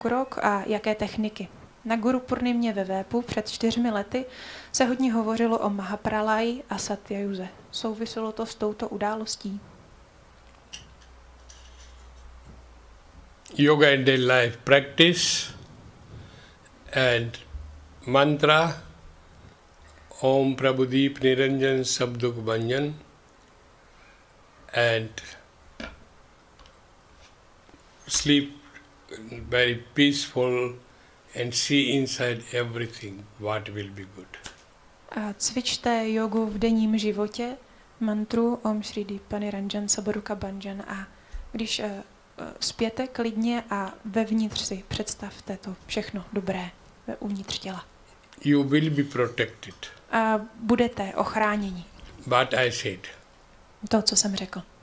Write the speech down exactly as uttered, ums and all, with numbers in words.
krok a jaké techniky. Na Guru Purnimě ve Vépu před čtyřmi lety se hodně hovořilo o Mahapralaji a Satyayuze. Souviselo to s touto událostí? Yoga in daily life practice and mantra Om Prabhudeep Niranjan Sabduk Banjan and sleep very peaceful and see inside everything what will be good. A cvičte jogu v denním životě, mantru Om Shri Deepa Niranjan Sabduka Banjan a když uh, spěte klidně a vevnitř si představte to všechno dobré uvnitř těla. You will be protected. A budete ochráněni. But I said. To, co jsem řekl.